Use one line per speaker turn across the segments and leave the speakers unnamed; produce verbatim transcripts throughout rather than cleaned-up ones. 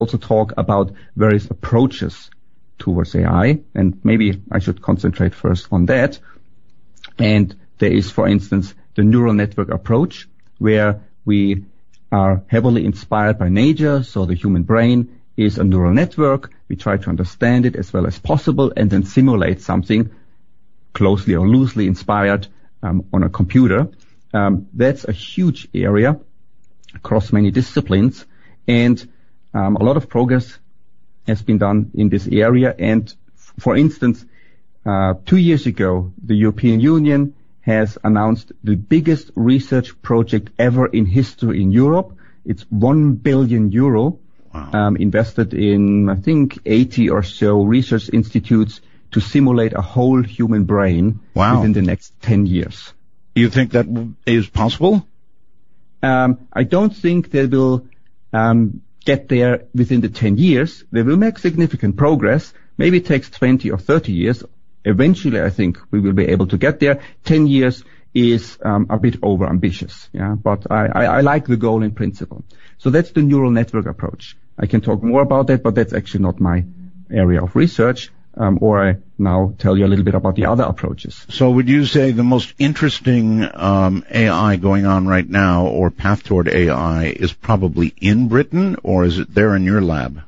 also talk about various approaches towards A I, and maybe I should concentrate first on that. And there is, for instance, the neural network approach, where we are heavily inspired by nature, so the human brain is a neural network. We try to understand it as well as possible and then simulate something closely or loosely inspired um, on a computer. Um, that's a huge area across many disciplines, and um, a lot of progress has been done in this area. And f- for instance, uh, two years ago, the European Union has announced the biggest research project ever in history in Europe. It's one billion euro
wow.
um, invested in, I think, eighty or so research institutes to simulate a whole human brain
wow.
within the next ten years.
You think that is possible?
Um, I don't think they will um, get there within the ten years. They will make significant progress. Maybe it takes twenty or thirty years. Eventually, I think we will be able to get there. ten years is um, a bit over-ambitious, yeah, but I, I, I like the goal in principle. So that's the neural network approach. I can talk more about that, but that's actually not my area of research, um, or I now tell you a little bit about the other approaches.
So would you say the most interesting um, A I going on right now, or path toward A I, is probably in Britain, or is it there in your lab?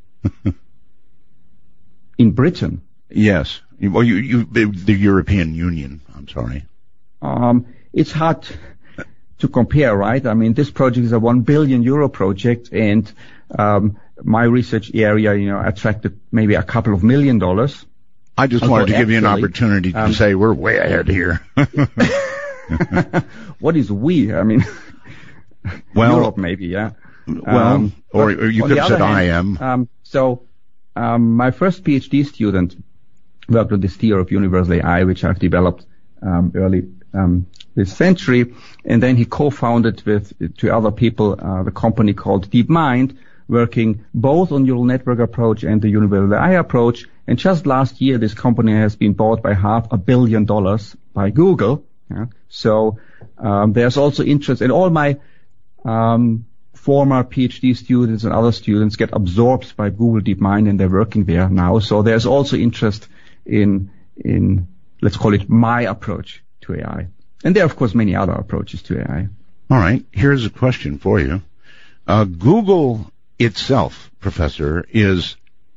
In Britain?
Yes. Well, you, you, the European Union, I'm sorry.
Um, it's hard to compare, right? I mean, this project is a one billion euro project, and um, my research area, you know, attracted maybe a couple of million dollars.
I just
Although
wanted to give
actually,
you an opportunity to
um,
say we're way ahead here.
What is we? I mean,
well,
Europe maybe, yeah.
Well,
um,
or, or you could have said
hand,
I am.
Um, so, um, my first PhD student worked on this theory of universal A I, which I've developed um, early um, this century, and then he co-founded with two other people uh, the company called DeepMind, working both on neural network approach and the universal A I approach. And just last year, this company has been bought by half a billion dollars by Google. Yeah? So um, there's also interest, and all my um, former PhD students and other students get absorbed by Google DeepMind, and they're working there now. So there's also interest in in let's call it my approach to A I. And there are, of course, many other approaches to A I.
All right. Here's a question for you. Uh, Google itself, Professor, is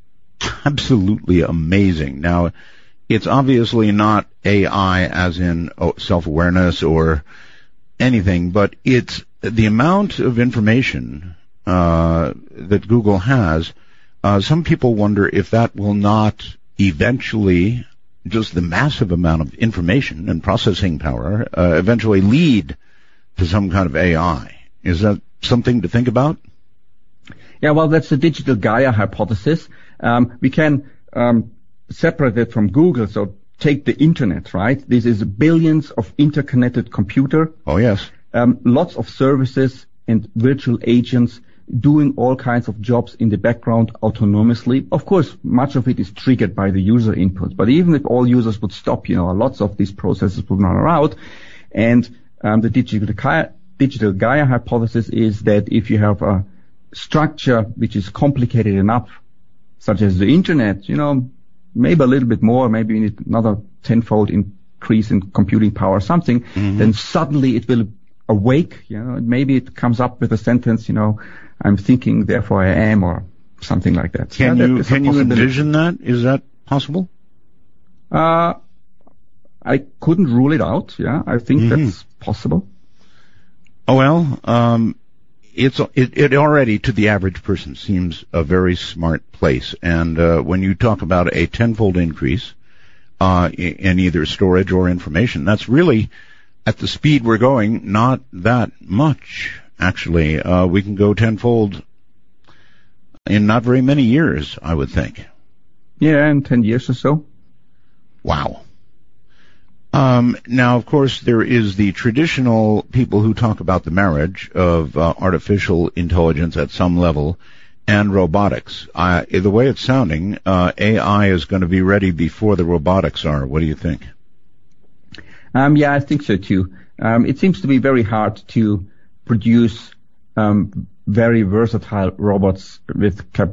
absolutely amazing. Now, it's obviously not A I as in oh, self-awareness or anything, but it's the amount of information uh, that Google has. Uh, some people wonder if that will not eventually, just the massive amount of information and processing power, uh, eventually lead to some kind of A I. Is that something to think about?
Yeah, well, that's the digital Gaia hypothesis. Um, we can um, separate it from Google. So take the internet, right? This is billions of interconnected computer.
Oh, yes.
Um, lots of services and virtual agents doing all kinds of jobs in the background autonomously. Of course, much of it is triggered by the user input. But even if all users would stop, you know, lots of these processes would run around. And um, the digital Gaia, digital Gaia hypothesis is that if you have a structure which is complicated enough, such as the internet, you know, maybe a little bit more, maybe you need another tenfold increase in computing power or something, mm-hmm. then suddenly it will awake, you know, maybe it comes up with a sentence, you know, I'm thinking, therefore I am, or something like that.
Can
yeah,
you
that
can you envision that? Is that possible?
Uh, I couldn't rule it out. Yeah, I think mm-hmm. that's possible.
Oh well, um, it's it, it already to the average person seems a very smart place. And uh, when you talk about a tenfold increase uh, in either storage or information, that's really at the speed we're going, not that much. Actually, uh, we can go tenfold in not very many years, I would think.
Yeah, in ten years or so.
Wow. Um, now, of course, there is the traditional people who talk about the marriage of uh, artificial intelligence at some level and robotics. Uh, the way it's sounding, uh, A I is going to be ready before the robotics are. What do you think?
Um, yeah, I think so too. Um, it seems to be very hard to produce um, very versatile robots with cap-